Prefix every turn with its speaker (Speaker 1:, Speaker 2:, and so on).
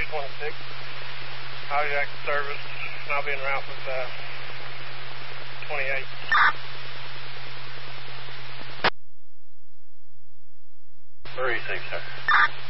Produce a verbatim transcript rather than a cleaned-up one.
Speaker 1: twenty-six. I'll be back to service, and I'll be en route with uh, twenty-eight.
Speaker 2: Where are you, sir?